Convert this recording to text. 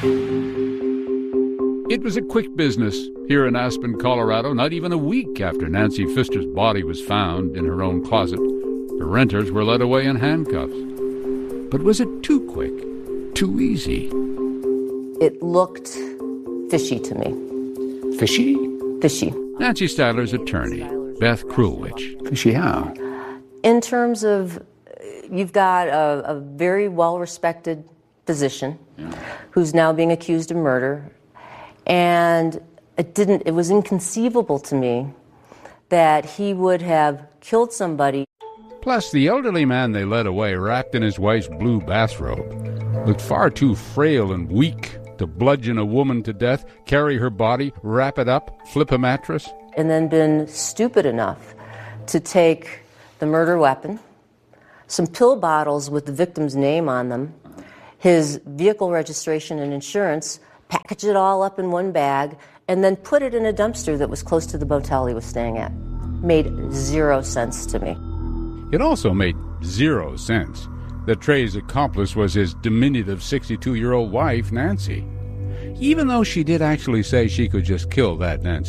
It was a quick business here in Aspen, Colorado. Not even a week after Nancy Pfister's body was found in her own closet, the renters were led away in handcuffs. But was it too quick? Too easy? It looked fishy to me. Fishy? Fishy. Nancy Stadler's attorney, Beth Krulwich. Fishy how? In terms of, you've got a very well-respected physician who's now being accused of murder, and it was inconceivable to me that he would have killed somebody. Plus, the elderly man they led away, wrapped in his wife's blue bathrobe, looked far too frail and weak to bludgeon a woman to death, carry her body, wrap it up, flip a mattress. And then been stupid enough to take the murder weapon, some pill bottles with the victim's name on them, his vehicle registration and insurance, package it all up in one bag, and then put it in a dumpster that was close to the motel he was staying at. Made zero sense to me. It also made zero sense that Trey's accomplice was his diminutive 62-year-old wife, Nancy. Even though she did actually say she could just kill that Nancy